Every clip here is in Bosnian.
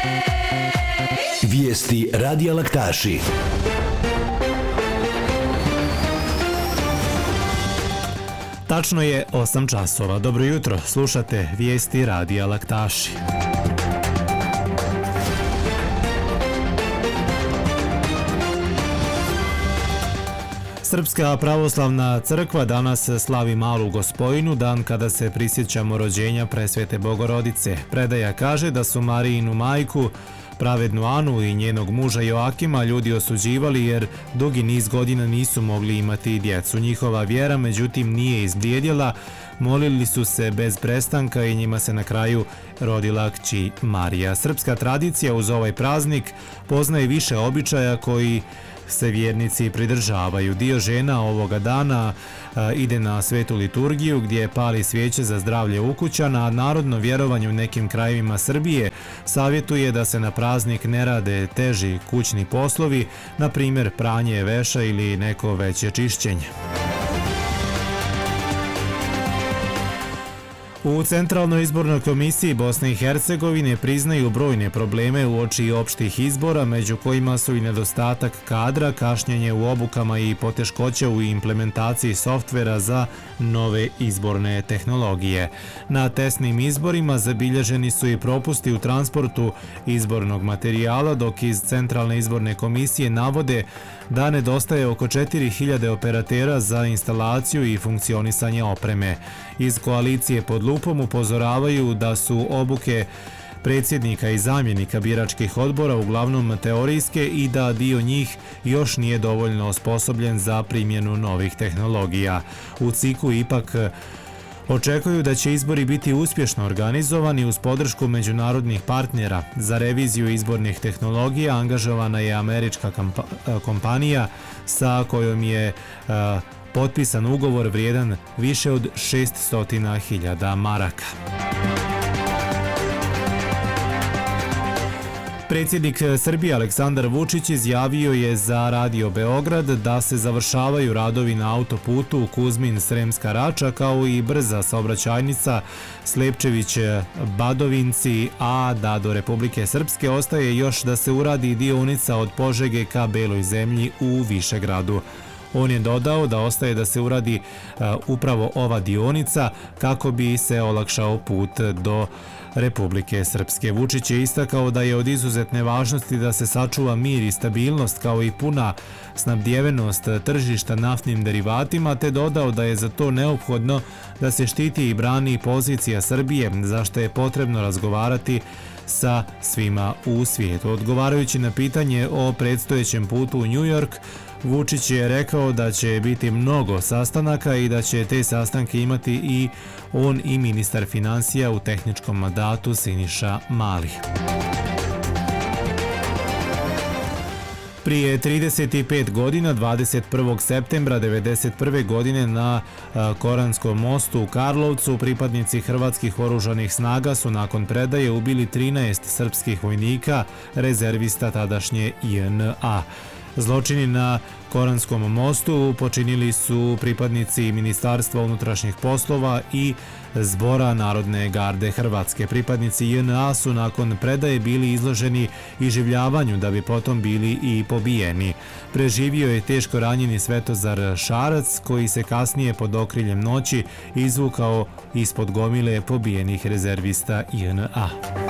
Vijesti Radija Laktaši. Tačno je 8 časova. Dobro jutro, slušate Vijesti Radija Laktaši. Srpska pravoslavna crkva danas slavi Malu Gospojinu, dan kada se prisjećamo rođenja Presvete Bogorodice. Predaja kaže da su Marijinu majku, pravednu Anu i njenog muža Joakima ljudi osuđivali jer dugi niz godina nisu mogli imati djecu. Njihova vjera međutim nije izblijedjela, molili su se bez prestanka i njima se na kraju rodila kći Marija. Srpska tradicija uz ovaj praznik poznaje više običaja koji se vjernici pridržavaju. Dio žena ovoga dana ide na svetu liturgiju gdje pali svijeće za zdravlje ukućana, a narodno vjerovanje u nekim krajevima Srbije savjetuje da se na praznik ne rade teži kućni poslovi, na primjer pranje veša ili neko veće čišćenje. U Centralnoj izbornoj komisiji Bosne i Hercegovine priznaju brojne probleme uoči opštih izbora, među kojima su i nedostatak kadra, kašnjenje u obukama i poteškoće u implementaciji softvera za nove izborne tehnologije. Na testnim izborima zabilježeni su i propusti u transportu izbornog materijala, dok iz Centralne izborne komisije navode da nedostaje oko 4000 operatera za instalaciju i funkcionisanje opreme. Iz koalicije pod lupom upozoravaju da su obuke predsjednika i zamjenika biračkih odbora uglavnom teorijske i da dio njih još nije dovoljno osposobljen za primjenu novih tehnologija. U CIK-u ipak očekuju da će izbori biti uspješno organizovani uz podršku međunarodnih partnera. Za reviziju izbornih tehnologija angažovana je američka kompanija sa kojom je potpisan ugovor vrijedan više od 600.000 maraka. Predsjednik Srbije Aleksandar Vučić izjavio je za Radio Beograd da se završavaju radovi na autoputu Kuzmin-Sremska Rača kao i brza saobraćajnica Slepčević-Badovinci, a da do Republike Srpske ostaje još da se uradi dionica od Požege ka Beloj zemlji u Višegradu. On je dodao da ostaje da se uradi upravo ova dionica kako bi se olakšao put do Republike Srpske. Vučić je istakao da je od izuzetne važnosti da se sačuva mir i stabilnost kao i puna snabdjevenost tržišta naftnim derivatima, te dodao da je za to neophodno da se štiti i brani pozicija Srbije, za što je potrebno razgovarati sa svima u svijetu. Odgovarajući na pitanje o predstojećem putu u New York, Vučić je rekao da će biti mnogo sastanaka i da će te sastanke imati i on i ministar financija u tehničkom mandatu Siniša Mali. Prije 35 godina, 21. septembra 1991. godine na Koranskom mostu u Karlovcu, pripadnici hrvatskih oružanih snaga su nakon predaje ubili 13 srpskih vojnika, rezervista tadašnje JNA. Zločini na Koranskom mostu počinili su pripadnici Ministarstva unutrašnjih poslova i Zbora Narodne garde Hrvatske. Pripadnici JNA su nakon predaje bili izloženi iživljavanju da bi potom bili i pobijeni. Preživio je teško ranjeni Svetozar Šarac koji se kasnije pod okriljem noći izvukao ispod gomile pobijenih rezervista JNA.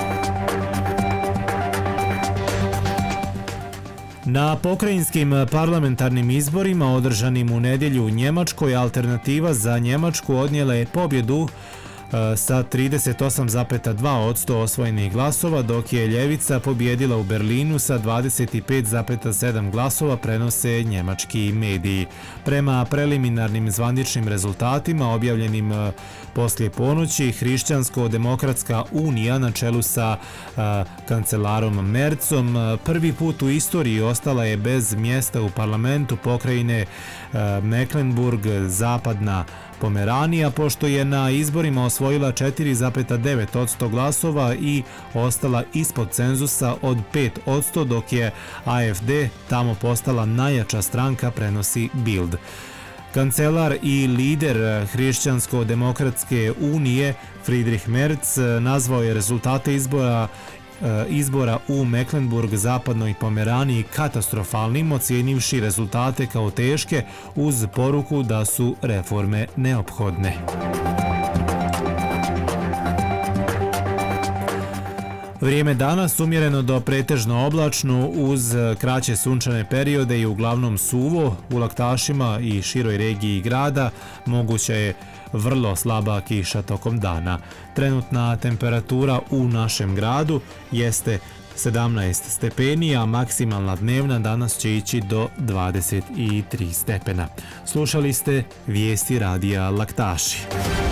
Na pokrajinskim parlamentarnim izborima održanim u nedjelju u Njemačkoj, Alternativa za Njemačku odnijela je pobjedu sa 38,2% osvojenih glasova, dok je Ljevica pobjedila u Berlinu sa 25,7 glasova, prenose njemački mediji. Prema preliminarnim zvaničnim rezultatima objavljenim poslije ponoći, Hrišćansko-demokratska unija na čelu sa kancelarom Merzom prvi put u istoriji ostala je bez mjesta u parlamentu pokrajine Mecklenburg, zapadna Pomeranija, pošto je na izborima osvojila 4,9% glasova i ostala ispod cenzusa od 5%, dok je AfD tamo postala najjača stranka, prenosi Bild. Kancelar i lider Hrišćansko-demokratske unije Friedrich Merz nazvao je rezultate izbora izbora u Mecklenburg, zapadnoj Pomeraniji katastrofalnim, ocijenivši rezultate kao teške uz poruku da su reforme neophodne. Vrijeme danas umjereno do pretežno oblačno uz kraće sunčane periode i uglavnom suvo. U Laktašima i široj regiji grada moguća je vrlo slaba kiša tokom dana. Trenutna temperatura u našem gradu jeste 17 stepeni, a maksimalna dnevna danas će ići do 23 stepena. Slušali ste vijesti radija Laktaši.